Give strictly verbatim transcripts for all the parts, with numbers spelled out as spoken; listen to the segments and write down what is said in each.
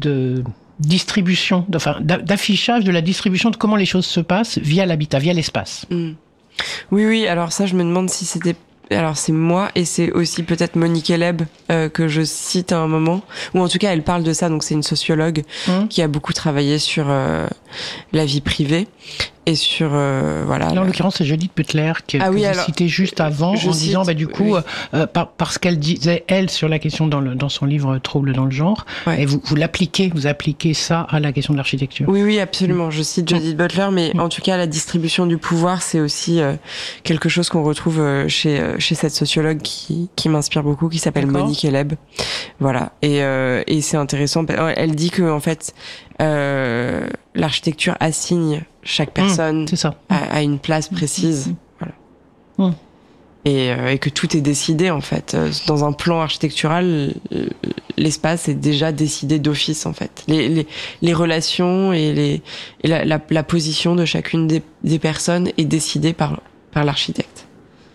de distribution, de, enfin d'affichage de la distribution de comment les choses se passent via l'habitat, via l'espace. Mmh. Oui, oui, alors ça, je me demande si c'était... Alors c'est moi et c'est aussi peut-être Monique Eleb euh, que je cite à un moment, ou en tout cas elle parle de ça, donc c'est une sociologue mmh. qui a beaucoup travaillé sur euh, la vie privée et sur euh, voilà. Là, en l'occurrence, c'est Judith Butler que, ah, que oui, vous alors, citez juste avant en cite, disant bah du coup oui. euh, par, parce qu'elle disait elle sur la question dans le dans son livre Troubles dans le genre, ouais. et vous vous l'appliquez, vous appliquez ça à la question de l'architecture. Oui oui absolument. Je cite Judith mmh. Butler, mais mmh. en tout cas la distribution du pouvoir c'est aussi euh, quelque chose qu'on retrouve euh, chez euh, chez cette sociologue qui qui m'inspire beaucoup, qui s'appelle D'accord. Monique Eleb. Voilà et euh, et c'est intéressant. Elle dit que en fait euh, l'architecture assigne chaque personne mmh, c'est ça. À, à une place précise, mmh. voilà. Mmh. Et, euh, et que tout est décidé en fait. Dans un plan architectural, l'espace est déjà décidé d'office en fait. Les, les, les relations et, les, et la, la, la position de chacune des, des personnes est décidée par, par l'architecte.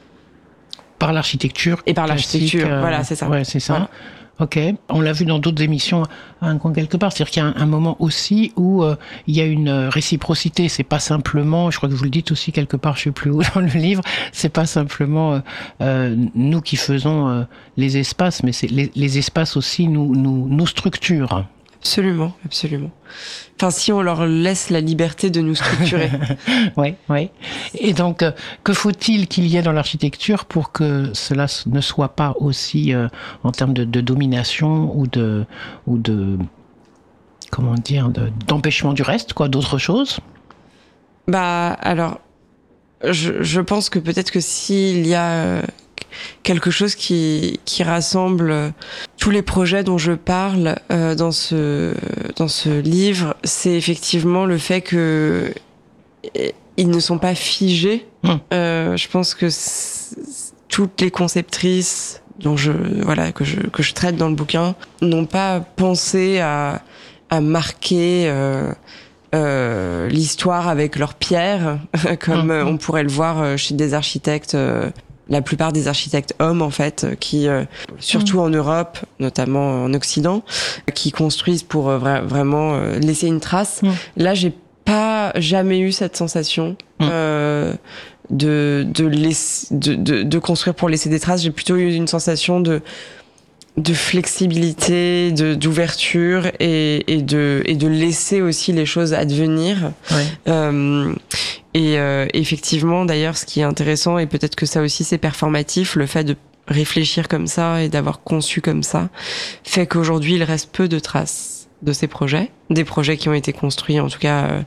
Par l'architecture. Et par l'architecture, euh, voilà, c'est ça. Ouais, c'est ça. Voilà. Ok, on l'a vu dans d'autres émissions, hein, quelque part. C'est-à-dire qu'il y a un, un moment aussi où euh, il y a une réciprocité. C'est pas simplement, je crois que vous le dites aussi quelque part, je sais plus où dans le livre. C'est pas simplement euh, euh, nous qui faisons euh, les espaces, mais c'est les, les espaces aussi nous nous nous structurent. Absolument, absolument. Enfin, si on leur laisse la liberté de nous structurer. Oui, oui. Et donc, euh, que faut-il qu'il y ait dans l'architecture pour que cela ne soit pas aussi, euh, en termes de, de domination ou de, ou de, comment dire, de, d'empêchement du reste, quoi, d'autres choses ? Bah, alors, je, je pense que peut-être que s'il y a euh, quelque chose qui qui rassemble tous les projets dont je parle euh, dans ce dans ce livre, c'est effectivement le fait que ils ne sont pas figés. Mmh. Euh, je pense que toutes les conceptrices dont je voilà que je que je traite dans le bouquin n'ont pas pensé à à marquer euh, euh, l'histoire avec leurs pierres comme mmh. on pourrait le voir chez des architectes. Euh, La plupart des architectes hommes, en fait, qui, euh, surtout mmh. en Europe, notamment en Occident, qui construisent pour euh, vra- vraiment euh, laisser une trace. Mmh. Là, j'ai pas jamais eu cette sensation mmh. euh, de de, laisser, de de de construire pour laisser des traces. J'ai plutôt eu une sensation de de flexibilité, de d'ouverture et et de et de laisser aussi les choses advenir. Ouais. Euh, Et euh, effectivement, d'ailleurs, ce qui est intéressant, et peut-être que ça aussi c'est performatif, le fait de réfléchir comme ça et d'avoir conçu comme ça, fait qu'aujourd'hui il reste peu de traces de ces projets, des projets qui ont été construits en tout cas euh,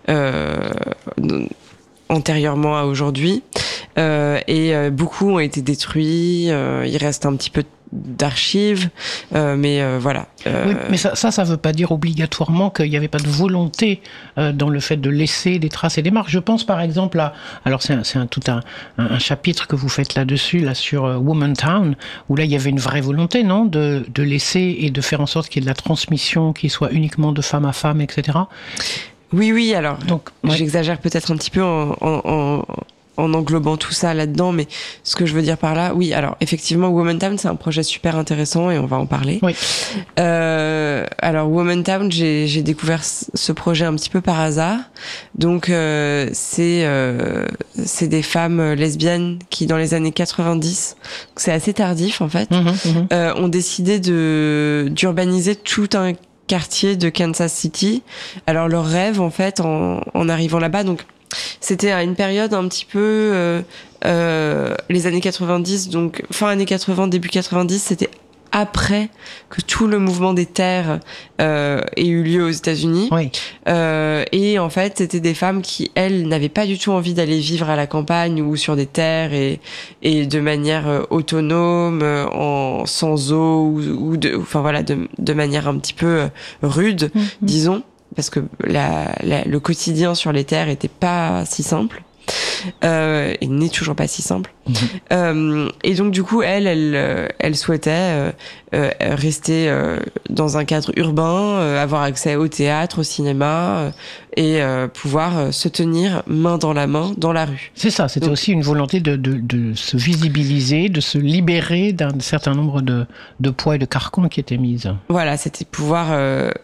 euh, antérieurement à aujourd'hui, euh, et euh, beaucoup ont été détruits. Euh, il reste un petit peu d'archives, euh, mais euh, voilà. Euh... Oui, mais ça, ça, ça veut pas dire obligatoirement qu'il n'y avait pas de volonté euh, dans le fait de laisser des traces et des marques. Je pense par exemple à, alors c'est, un, c'est un, tout un, un, un chapitre que vous faites là-dessus, là sur euh, Womantown, où là il y avait une vraie volonté, non, de, de laisser et de faire en sorte qu'il y ait de la transmission qui soit uniquement de femme à femme, et cetera. Oui, oui. Alors, donc ouais. J'exagère peut-être un petit peu en, en, en en englobant tout ça là-dedans, mais ce que je veux dire par là, oui, alors effectivement, Womantown, c'est un projet super intéressant et on va en parler. Oui. Euh, alors Womantown, j'ai, j'ai découvert ce projet un petit peu par hasard. Donc euh, c'est euh, c'est des femmes lesbiennes qui, dans les années quatre-vingt-dix, c'est assez tardif en fait, mmh, mmh. Euh, ont décidé de d'urbaniser tout un quartier de Kansas City. Alors leur rêve en fait, en, en arrivant là-bas, donc c'était à une période un petit peu euh, euh, les années quatre-vingt-dix, donc fin années quatre-vingts, début quatre-vingt-dix, c'était après que tout le mouvement des terres euh, ait eu lieu aux États-Unis. Oui. Euh, et en fait, c'était des femmes qui, elles, n'avaient pas du tout envie d'aller vivre à la campagne ou sur des terres et, et de manière euh, autonome, en, sans eau ou, ou de, enfin voilà, de, de manière un petit peu euh, rude, mm-hmm. disons. Parce que la, la, le quotidien sur les terres était pas si simple, euh, et n'est toujours pas si simple. Mmh. Euh, et donc du coup, elle, elle, elle souhaitait euh, euh, rester euh, dans un cadre urbain, euh, avoir accès au théâtre, au cinéma, euh, et euh, pouvoir euh, se tenir main dans la main dans la rue. C'est ça. C'était donc aussi une volonté de, de, de se visibiliser, de se libérer d'un certain nombre de, de poids et de carcans qui étaient mis. Voilà, c'était pouvoir euh,